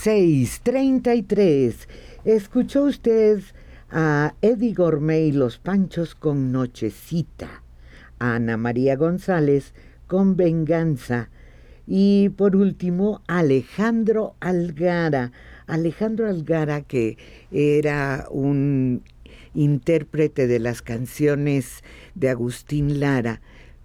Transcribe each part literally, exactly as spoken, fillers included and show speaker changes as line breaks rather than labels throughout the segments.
seis treinta y tres. Escuchó usted a Eddie Gourmet y los Panchos con Nochecita, a Ana María González con Venganza y por último Alejandro Algara. Alejandro Algara, que era un intérprete de las canciones de Agustín Lara,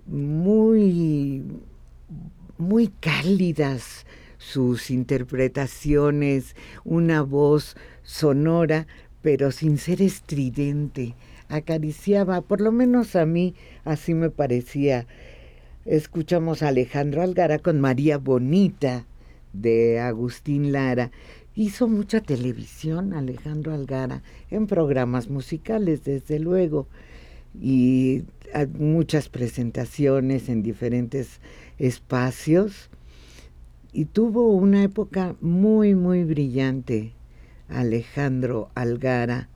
muy, muy cálidas sus interpretaciones, una voz sonora, pero sin ser estridente, acariciaba, por lo menos a mí así me parecía. Escuchamos a Alejandro Algara con María Bonita de Agustín Lara. Hizo mucha televisión Alejandro Algara, en programas musicales desde luego, y muchas presentaciones en diferentes espacios, y tuvo una época muy muy brillante Alejandro Algara.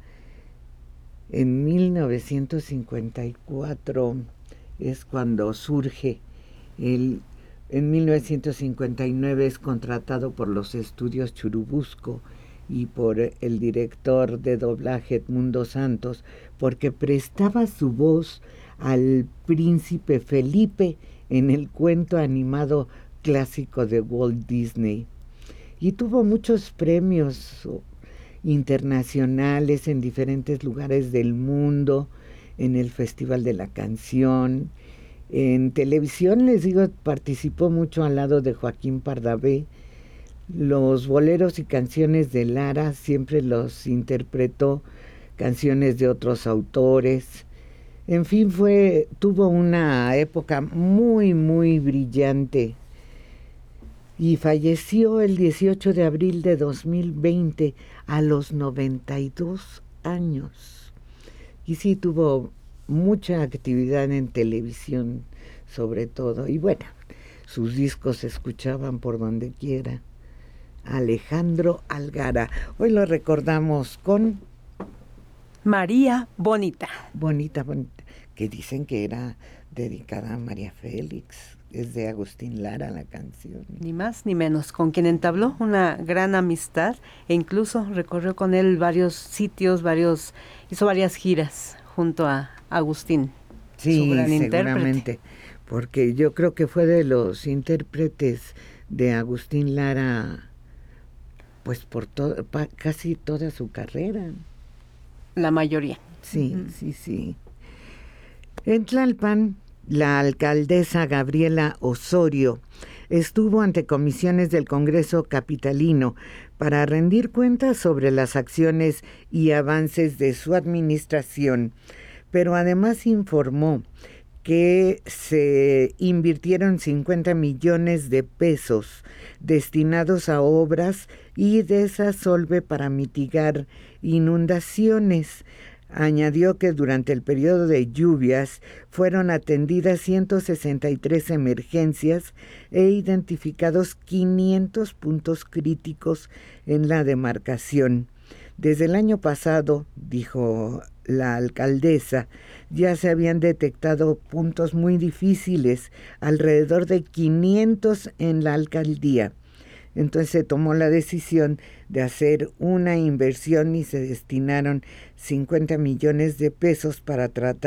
En mil novecientos cincuenta y cuatro es cuando surge el, en mil novecientos cincuenta y nueve es contratado por los estudios Churubusco y por el director de doblaje Edmundo Santos, porque prestaba su voz al príncipe Felipe en el cuento animado clásico de Walt Disney, y tuvo muchos premios internacionales en diferentes lugares del mundo, en el Festival de la Canción. En televisión, les digo, participó mucho al lado de Joaquín Pardavé. Los boleros y canciones de Lara siempre los interpretó, canciones de otros autores. En fin, fue, tuvo una época muy, muy brillante. Y falleció el dieciocho de abril de dos mil veinte a los noventa y dos años. Y sí, tuvo mucha actividad en televisión, sobre todo. Y bueno, sus discos se escuchaban por donde quiera. Alejandro Algara. Hoy lo recordamos con
María Bonita.
Bonita, Bonita, que dicen que era dedicada a María Félix. Es de Agustín Lara la canción.
Ni más ni menos, con quien entabló una gran amistad e incluso recorrió con él varios sitios, varios, hizo varias giras junto a Agustín.
Sí,
su gran
seguramente,
intérprete.
Porque yo creo que fue de los intérpretes de Agustín Lara, pues por to- pa- casi toda su carrera.
La mayoría.
Sí,
Uh-huh.
sí, sí. En Tlalpan, la alcaldesa Gabriela Osorio estuvo ante comisiones del Congreso capitalino para rendir cuentas sobre las acciones y avances de su administración, pero además informó que se invirtieron cincuenta millones de pesos destinados a obras y desasolve para mitigar inundaciones. Añadió que durante el periodo de lluvias fueron atendidas ciento sesenta y tres emergencias e identificados quinientos puntos críticos en la demarcación. Desde el año pasado, dijo la alcaldesa, ya se habían detectado puntos muy difíciles, alrededor de quinientos en la alcaldía. Entonces se tomó la decisión de hacer una inversión y se destinaron cincuenta millones de pesos para tratar